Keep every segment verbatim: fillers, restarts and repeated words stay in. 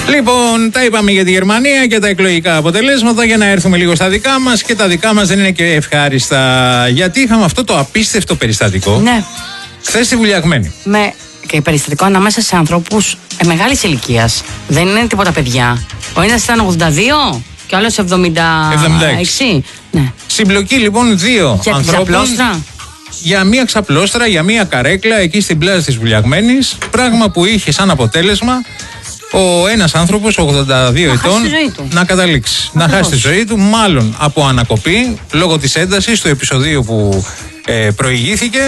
Λοιπόν, τα είπαμε για τη Γερμανία και τα εκλογικά αποτελέσματα, για να έρθουμε λίγο στα δικά μας. Και τα δικά μας δεν είναι και ευχάριστα, γιατί είχαμε αυτό το απίστευτο περιστατικό. Ναι. Χθες στη Βουλιαγμένη. Με και περιστατικό ανάμεσα σε ανθρώπους ε, μεγάλης ηλικίας. Δεν είναι τίποτα παιδιά. Ο ένας ήταν ογδόντα δύο και ο άλλος εβδομήντα έξι. Ναι. Συμπλοκή λοιπόν δύο για ανθρώπων. Ξαπλώστρα. Για μία ξαπλώστρα, για μία καρέκλα εκεί στην πλάζα της Βουλιαγμένης. Πράγμα που είχε σαν αποτέλεσμα ο ένας άνθρωπος ογδόντα δύο να ετών να καταλήξει. Ακριβώς. Να χάσει τη ζωή του, μάλλον από ανακοπή λόγω της έντασης του επεισοδίου που ε, προηγήθηκε.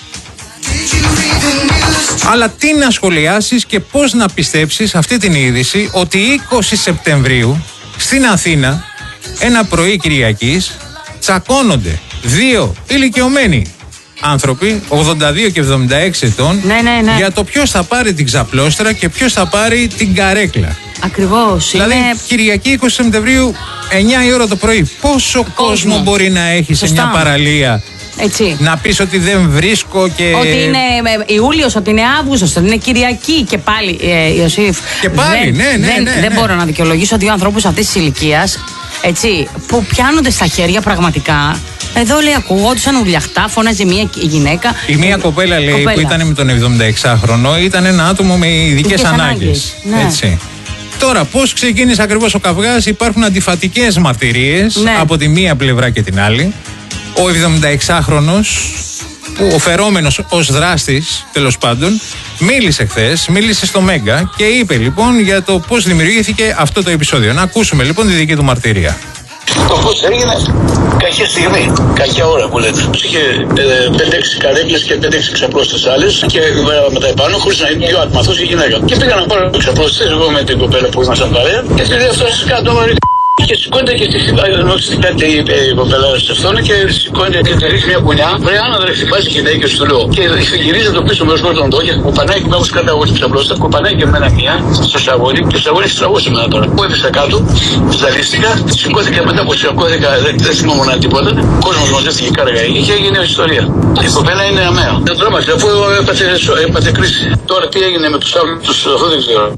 Αλλά τι να σχολιάσεις και πώς να πιστέψεις αυτή την είδηση ότι είκοσι Σεπτεμβρίου στην Αθήνα ένα πρωί Κυριακής τσακώνονται δύο ηλικιωμένοι άνθρωποι, ογδόντα δύο και εβδομήντα έξι ετών, ναι, ναι, ναι. για το ποιος θα πάρει την ξαπλώστρα και ποιος θα πάρει την καρέκλα. Ακριβώς. Δηλαδή είναι... Κυριακή είκοσι Σεπτεμβρίου εννιά η ώρα το πρωί. Πόσο κόσμο, κόσμο μπορεί να έχει Σωστά. σε μια παραλία? Έτσι. Να πεις ότι δεν βρίσκω και... Ότι είναι Ιούλιος, ότι είναι Αύγουστος, ότι είναι Κυριακή και πάλι, ε, Ιωσήφ. Και πάλι, δεν, ναι, ναι, ναι, δεν, ναι, ναι. Δεν μπορώ να δικαιολογήσω δύο ανθρώπους αυτής της ηλικίας, έτσι, που πιάνονται στα χέρια πραγματικά. Εδώ λέει ακουγόντουσαν ουρλιαχτά, φώναζε μία γυναίκα. Η μία κοπέλα λέει κοπέλα. που ήταν με τον εβδομηνταεξάχρονο ήταν ένα άτομο με ειδικές ανάγκες. Ναι. Έτσι. Τώρα, πώς ξεκίνησε ακριβώς ο καυγάς? Υπάρχουν αντιφατικές μαρτυρίες, ναι, από τη μία πλευρά και την άλλη. Ο εβδομηνταεξάχρονος, που ο φερόμενος ως δράστης, τέλος πάντων, μίλησε χθες, μίλησε στο Μέγκα και είπε λοιπόν για το πώς δημιουργήθηκε αυτό το επεισόδιο. Να ακούσουμε λοιπόν τη δική του μαρτυρία. Το πώς έγινε, κακιά στιγμή, κακιά ώρα που λέτε. Είχε πέντε έξι καρέκλες και πέντε έξι ξαπλώστες άλλες και με τα επάνω, χωρίς να είναι δύο άτομα, αυτός η γυναίκα. Και πήγα να πάρω ξαπλώστες, εγώ με την κοπέλα που ήμασταν παρέα, και στη δεύτερη κάτω. Και σηκώνεται και στη στην κάτι η κοπέλα σε αυτόν και σηκώνεται και τη ρίχνει μια κουνιά. Βρε άνα δεν χτυπάς και γυναίκες του λέω. Και γυρίζει το πίσω μέρος πρώτον εδώ και κουπανάει και πάγω κάτω εγώ στην ξαπλώστα. Κουπανάει και εμένα μία στο σαγόνι και στο σαγόνι στραβώσει εμένα τώρα. Που έπεσα κάτω, ζαλίστηκα, σηκώθηκα μετά που σηκώθηκα, δεν θυμόμουν τίποτα. Ο κόσμος μαζεύτηκε κάργα και έγινε ιστορία. Η κοπέλα είναι αμαία. Δεν τρόμαξε αφού έπαθε κρίση. Τώρα τι έγινε με τους άλλους, αυτό δεν ξέρω.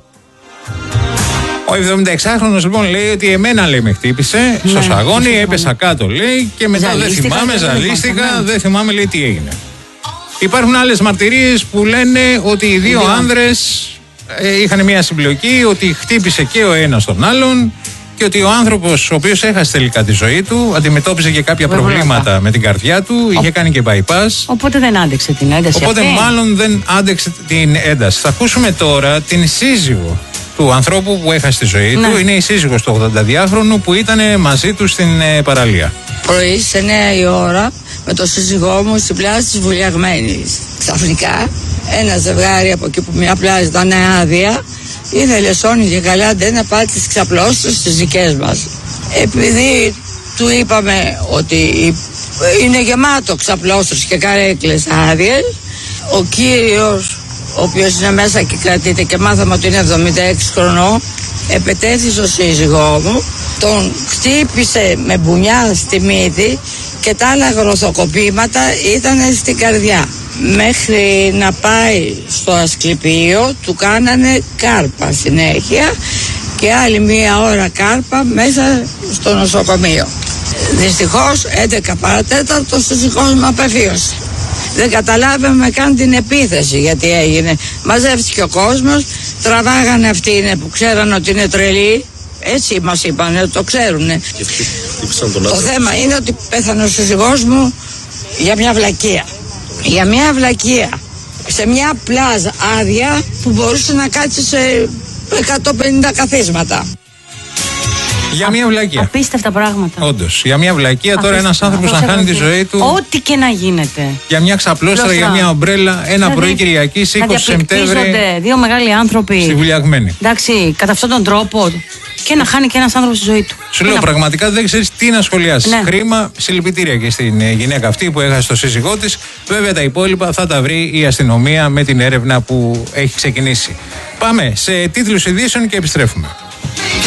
Ο εβδομηνταεξάχρονος λοιπόν λέει ότι εμένα λέει με χτύπησε ναι, στο σαγόνι, έπεσα κάτω λέει και μετά δεν θυμάμαι, ζαλίστηκα, δεν θυμάμαι λέει τι έγινε. Υπάρχουν άλλες μαρτυρίες που λένε ότι οι δύο άνδρες ε, είχαν μια συμπλοκή, ότι χτύπησε και ο ένας τον άλλον και ότι ο άνθρωπος ο οποίος έχασε τελικά τη ζωή του αντιμετώπιζε και κάποια Βέβαια. προβλήματα με την καρδιά του, ο... είχε κάνει και bypass. Οπότε δεν άντεξε την ένταση. Οπότε αυτή. μάλλον δεν άντεξε την ένταση. Θα ακούσουμε τώρα την σύζυγο του ανθρώπου που έχασε τη ζωή ναι. του. Είναι η σύζυγος του ογδονταδυάχρονου που ήταν μαζί του στην ε, παραλία. Πρωί σε εννιά η ώρα με τον σύζυγό μου στην πλάζα της Βουλιαγμένης. Ξαφνικά ένα ζευγάρι από εκεί που μια πλάζα ήταν άδεια ήθελε σώνει και καλά ντε να πάρει τις ξαπλώστες στις δικές μας. Επειδή του είπαμε ότι είναι γεμάτο ξαπλώστες και καρέκλες άδειες, ο κύριος, ο οποίος είναι μέσα και κρατείται και μάθαμε ότι είναι εβδομήντα έξι χρονών, επετέθη στο σύζυγό μου, τον χτύπησε με μπουνιά στη μύτη και τα άλλα γροθοκοπήματα ήταν στην καρδιά. Μέχρι να πάει στο Ασκληπείο του κάνανε κάρπα συνέχεια και άλλη μία ώρα κάρπα μέσα στο νοσοκομείο. Δυστυχώς έντεκα παρατέταρτο ο σύζυγός μου απεβίωσε. Δεν καταλάβαμε καν την επίθεση γιατί έγινε. Μαζεύτηκε ο κόσμος, τραβάγανε αυτοί είναι που ξέραν ότι είναι τρελοί. Έτσι μας είπανε, το ξέρουνε. Το θέμα είναι ότι πέθανε ο σύζυγός μου για μια βλακεία. Για μια βλακεία. Σε μια πλάζα άδεια που μπορούσε να κάτσει σε εκατόν πενήντα καθίσματα. Για μια βλακεία. Απίστευτα πράγματα. Όντως. Για μια βλακεία τώρα ένας άνθρωπος να χάνει τη ζωή του. Ό,τι και να γίνεται. Για μια ξαπλώστρα, για μια ομπρέλα, ένα δηλαδή, πρωί Κυριακής είκοσι Σεπτέμβρη. Δύο μεγάλοι άνθρωποι. Στη Βουλιαγμένη. Εντάξει, κατά αυτόν τον τρόπο. Και να χάνει και ένας άνθρωπος τη ζωή του. Σου λέω, πραγματικά δεν ξέρεις τι να σχολιάσεις. Ναι. Κρίμα, συλληπιτήρια και στην γυναίκα αυτή που έχασε το σύζυγό της. Βέβαια τα υπόλοιπα θα τα βρει η αστυνομία με την έρευνα που έχει ξεκινήσει. Πάμε σε τίτλους ειδήσεων και επιστρέφουμε.